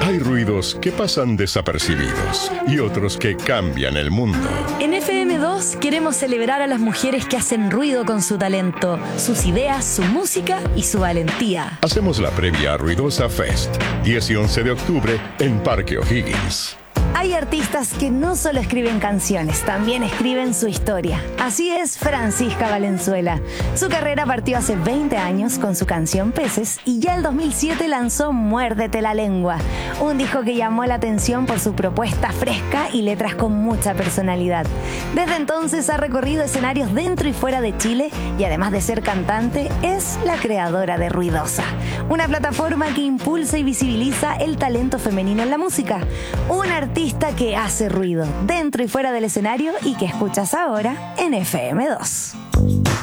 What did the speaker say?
Hay ruidos que pasan desapercibidos y otros que cambian el mundo. En FM2 queremos celebrar a las mujeres que hacen ruido con su talento, sus ideas, su música y su valentía. Hacemos la previa a Ruidosa Fest, 10 y 11 de octubre en Parque O'Higgins. Hay artistas que no solo escriben canciones, también escriben su historia. Así es Francisca Valenzuela. Su carrera partió hace 20 años con su canción Peces y ya el 2007 lanzó Muérdete la lengua, un disco que llamó la atención por su propuesta fresca y letras con mucha personalidad. Desde entonces ha recorrido escenarios dentro y fuera de Chile y además de ser cantante, es la creadora de Ruidosa, una plataforma que impulsa y visibiliza el talento femenino en la música. Un artista que hace ruido dentro y fuera del escenario y que escuchas ahora en FM2.